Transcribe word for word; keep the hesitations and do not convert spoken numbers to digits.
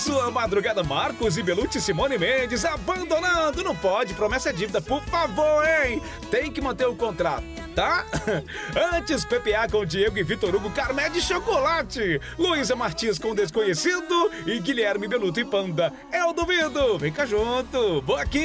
sua madrugada, Marcos e Belucci e Simone Mendes abandonando. Não pode, promessa é dívida, por favor, hein? Tem que manter o contrato, tá? Antes, P P A com Diego e Vitor Hugo, Carmé de chocolate. Luísa Martins com Desconhecido e Guilherme Beluto e Panda. Eu duvido, vem cá junto. Boa aqui.